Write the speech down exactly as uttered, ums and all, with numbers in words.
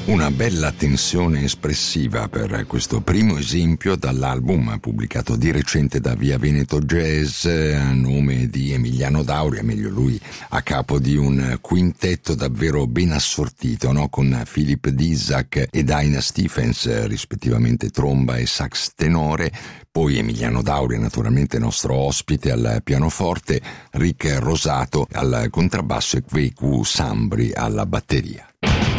Una bella tensione espressiva per questo primo esempio dall'album pubblicato di recente da Via Veneto Jazz a nome di Emiliano Dauria, meglio lui a capo di un quintetto davvero ben assortito, no? Con Philip Dizak e Dinah Stephens rispettivamente tromba e sax tenore, poi Emiliano Dauria naturalmente nostro ospite al pianoforte, Rick Rosato al contrabbasso e Kweku Sambri alla batteria.